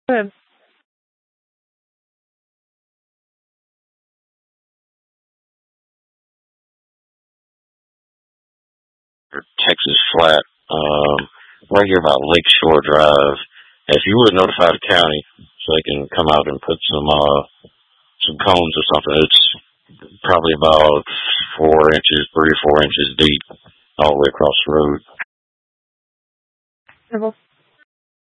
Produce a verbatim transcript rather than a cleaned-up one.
Good. Texas Flat, um, right here about Lakeshore Drive. If you would notify the county so they can come out and put some uh, some cones or something, it's probably about four inches, three or four inches deep all the way across the road.